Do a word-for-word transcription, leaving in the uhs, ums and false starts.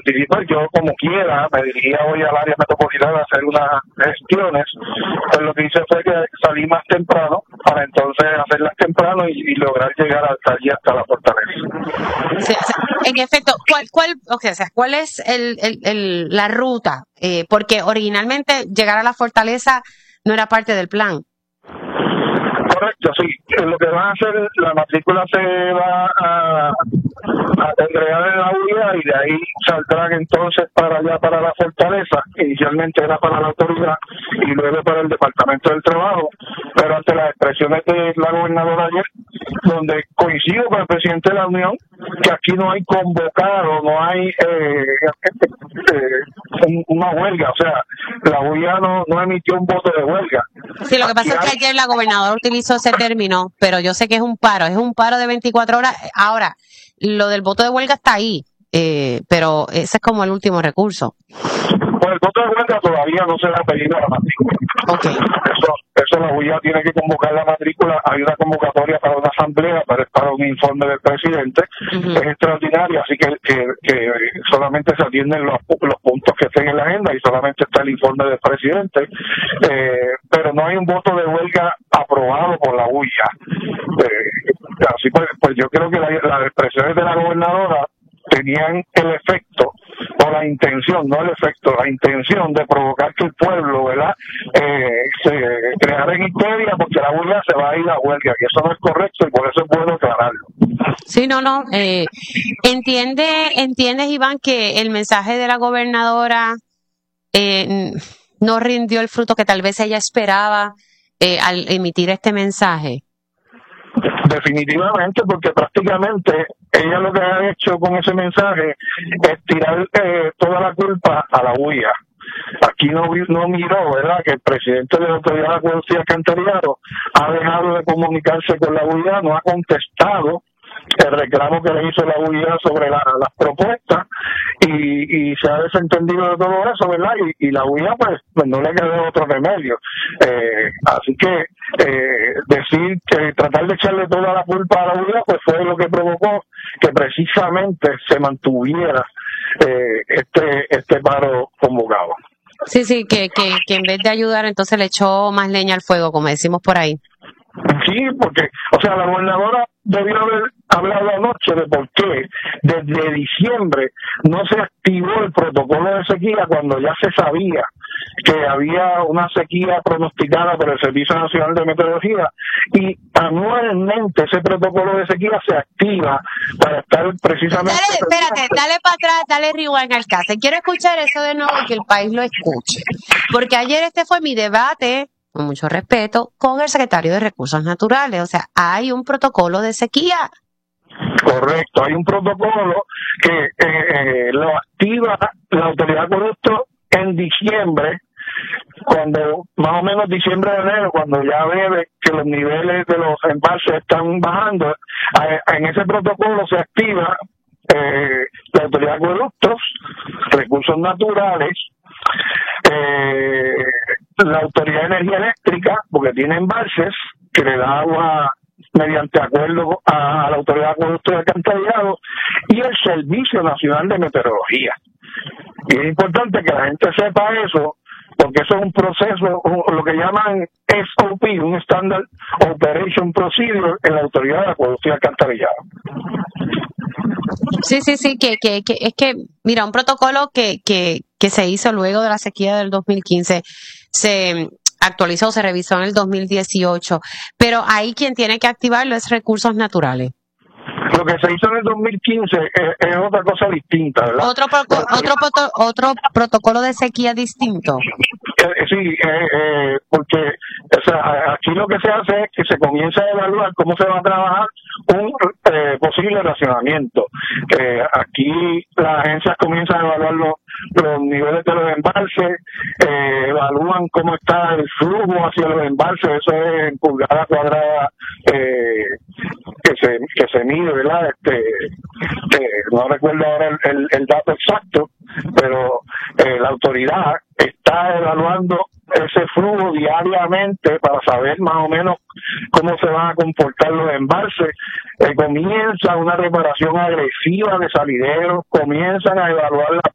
participar. Yo, como quiera, me dirigía hoy al área metropolitana a hacer unas gestiones. Pues lo que hice fue que salí más temprano para entonces hacerlas temprano y, y lograr llegar hasta allí, hasta la fortaleza. Sí, o sea, en efecto, ¿cuál, cuál, okay, o sea, ¿cuál es el, el, el, la ruta? Eh, porque originalmente llegar a la fortaleza no era parte del plan. Correcto, sí. Lo que van a hacer, la matrícula se va a, a entregar en la U I A y de ahí saldrán entonces para allá, para la fortaleza. Inicialmente era para la autoridad y luego para el Departamento del Trabajo, pero ante las expresiones de la gobernadora ayer, donde coincido con el presidente de la Unión, que aquí no hay convocado, no hay eh, eh, una huelga, o sea, la U I A no, no emitió un voto de huelga. Sí, lo que pasa es que ayer la gobernadora utilizó ese término, pero yo sé que es un paro, es un paro de veinticuatro horas. Ahora, lo del voto de huelga está ahí, eh, pero ese es como el último recurso. Pues el voto de huelga todavía no se le ha pedido a la matrícula. Okay. Eso, eso la U I A tiene que convocar la matrícula. Hay una convocatoria para una asamblea, para, para un informe del presidente. Uh-huh. Es extraordinario, así que, que, que solamente se atienden los, los puntos que estén en la agenda y solamente está el informe del presidente. Eh, pero no hay un voto de huelga aprobado por la U I A. Eh, así pues, pues yo creo que la, las expresiones de la gobernadora tenían el efecto o la intención, no el efecto, la intención de provocar que el pueblo, ¿verdad?, eh, se creara en histeria porque la huelga se va a ir a huelga y eso no es correcto y por eso es bueno aclararlo. Sí, no, no. Eh, entiende, entiendes, Iván, que el mensaje de la gobernadora eh, no rindió el fruto que tal vez ella esperaba eh, al emitir este mensaje. Definitivamente, porque prácticamente ella lo que ha hecho con ese mensaje es tirar eh, toda la culpa a la U I A. Aquí no, no miró, ¿verdad?, que el presidente de la Autoridad de Acueductos y Alcantarillado ha dejado de comunicarse con la U I A, no ha contestado el reclamo que le hizo la U I A sobre la, las propuestas y, y se ha desentendido de todo eso, ¿verdad? Y, y la U I A pues, pues no le quedó otro remedio. Eh, así que eh, decir que tratar de echarle toda la culpa a la U I A pues fue lo que provocó que precisamente se mantuviera eh, este este paro convocado. Sí, sí, que, que, que en vez de ayudar entonces le echó más leña al fuego, como decimos por ahí. Sí, porque, o sea, la gobernadora debió haber hablado anoche de por qué desde diciembre no se activó el protocolo de sequía cuando ya se sabía que había una sequía pronosticada por el Servicio Nacional de Meteorología y anualmente ese protocolo de sequía se activa para estar precisamente... Dale, espérate, dale para atrás, dale rewind al caso. Quiero escuchar eso de nuevo y que el país lo escuche. Porque ayer este fue mi debate, con mucho respeto, con el secretario de Recursos Naturales. O sea, hay un protocolo de sequía. Correcto, hay un protocolo que eh, eh, lo activa la Autoridad de Acueductos en diciembre, cuando más o menos diciembre de enero, cuando ya ve que los niveles de los embalses están bajando, en ese protocolo se activa eh, la Autoridad de Acueductos, Recursos Naturales, eh, la Autoridad de Energía Eléctrica, porque tiene embalses que le da agua mediante acuerdo a la Autoridad de Acueductos y Alcantarillado, y el Servicio Nacional de Meteorología. Y es importante que la gente sepa eso, porque eso es un proceso, lo que llaman S O P, un Standard Operation Procedure en la Autoridad de Acueductos y Alcantarillado. Sí, sí, sí, que, que, que es que, mira, un protocolo que, que, que se hizo luego de la sequía del dos mil quince, se actualizó, se revisó en el dos mil dieciocho, pero ahí quien tiene que activarlo es Recursos Naturales. Lo que se hizo en el dos mil quince es, es otra cosa distinta, ¿verdad? Otro, pro, otro, otro, otro protocolo de sequía distinto. Eh, sí, eh, eh, porque o sea, aquí lo que se hace es que se comienza a evaluar cómo se va a trabajar un eh, posible racionamiento. Eh, aquí las agencias comienzan a evaluar los, los niveles de los embalses, eh, evalúan cómo está el flujo hacia los embalses, eso es en pulgada cuadrada eh, que se que se mide, ¿verdad? Este, eh, no recuerdo ahora el, el, el dato exacto, pero eh, la autoridad está evaluando ese flujo diariamente para saber más o menos cómo se van a comportar los embalses. Eh, comienza una reparación agresiva de salideros, comienzan a evaluar la